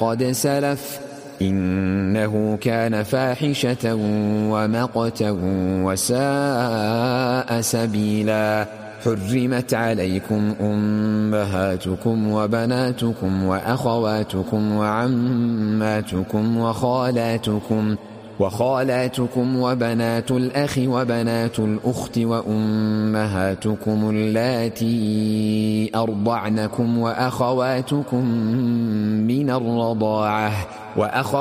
قد سلف إنه كان فاحشة ومقتا وساء سبيلا. حرمت عليكم أمهاتكم وبناتكم وأخواتكم وعماتكم وخالاتكم وبنات الأخ وبنات الأخت وأمهاتكم اللاتي أرضعنكم وأخواتكم من الرضاعة